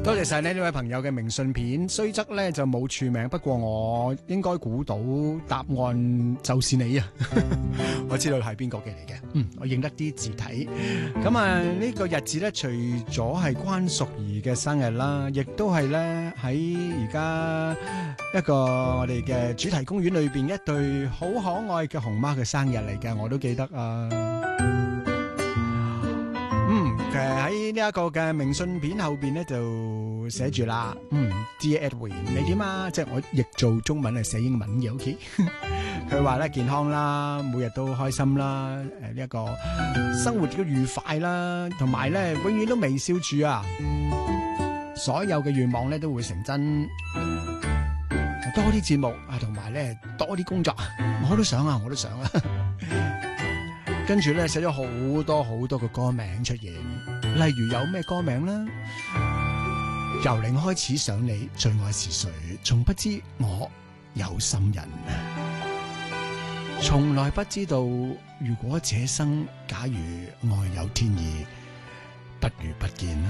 多謝晒呢位朋友嘅明信片，雖則咧就冇署名，不過我應該估到答案就是你啊！我知道係邊個嘅嚟嘅，我認得啲字體。咁啊呢個日子咧，除咗係關淑怡嘅生日啦，亦都係咧喺而家一個我哋嘅主題公園裏邊一對好可愛嘅熊貓嘅生日嚟嘅，我都記得啊。其實喺呢一個嘅明信片後邊咧就寫住啦，Dear Edwin， 你點啊？即係我譯做中文係寫英文嘅，OK？ 佢話咧健康啦，每日都開心啦，呢一個生活都愉快啦，同埋咧永遠都微笑住啊！所有嘅願望咧都會成真，多啲節目啊，同埋咧多啲工作，我都想啊，我都想啊。跟住咧寫咗好多好多個歌名出現，例如有咩歌名呢？由零開始想你，最愛是誰？從不知我有心人，從來不知道如果這生假如愛有天意，不如不見。